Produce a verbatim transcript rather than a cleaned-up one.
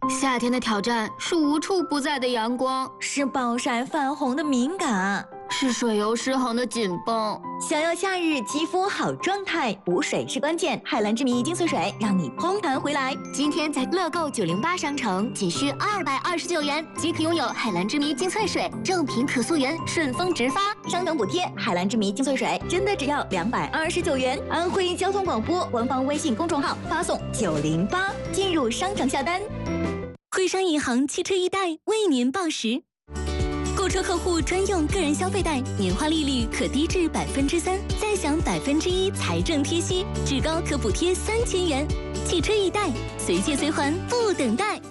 夏天的挑战是无处不在的阳光， 是暴晒泛红的敏感， 是水油失衡的紧绷。 想要夏日肌肤好状态，补水是关键。海蓝之谜精粹水让你嘭弹回来。 今天在乐购九零八商城仅需二百二十九元即可拥有海蓝之谜精粹水，正品可溯源，顺丰直发， 商城补贴。海蓝之谜精粹水真的只要两百二十九元。安徽交通广播官方微信公众号发送九零八进入商城下单。 徽商银行汽车易贷为您报时。购车客户专用个人消费贷，年化利率可低至百分之三，再享百分之一财政贴息，至高可补贴三千元。汽车易贷，随借随还不等待。